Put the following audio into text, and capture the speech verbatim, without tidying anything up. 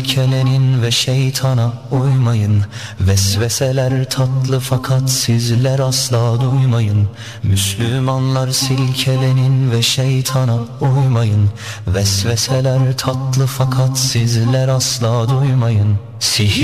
silkelenin ve şeytana uymayın. Vesveseler tatlı fakat sizler asla duymayın. Müslümanlar silkelenin ve şeytana uymayın. Vesveseler tatlı fakat sizler asla duymayın. Sihir